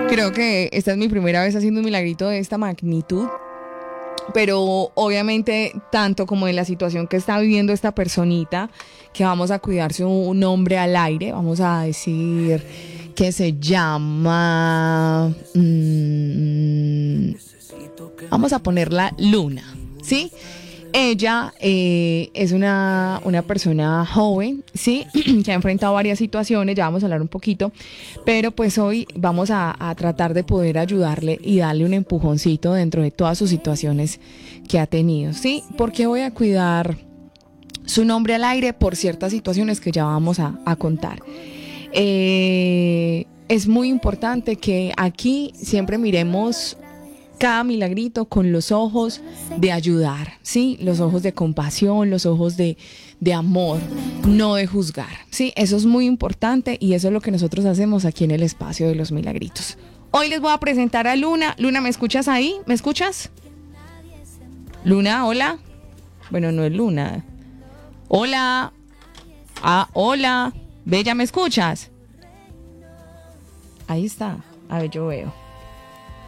Creo que esta es mi primera vez haciendo un milagrito de esta magnitud, pero obviamente tanto como en la situación que está viviendo esta personita, que vamos a cuidar su nombre al aire, vamos a decir que se llama, vamos a ponerla Luna, ¿sí? Ella es una persona joven, ¿sí? Que ha enfrentado varias situaciones, ya vamos a hablar un poquito, pero pues hoy vamos a tratar de poder ayudarle y darle un empujoncito dentro de todas sus situaciones que ha tenido, ¿sí? Porque voy a cuidar su nombre al aire por ciertas situaciones que ya vamos a contar. Es muy importante que aquí siempre miremos cada milagrito con los ojos de ayudar, ¿sí? Los ojos de compasión, los ojos de amor, no de juzgar, ¿sí? Eso es muy importante y eso es lo que nosotros hacemos aquí en el espacio de los milagritos. Hoy les voy a presentar a Luna. Luna, ¿me escuchas ahí? ¿Me escuchas? Luna, hola. Bueno, no es Luna. Hola. Ah, hola. Bella, ¿me escuchas? Ahí está. A ver, yo veo.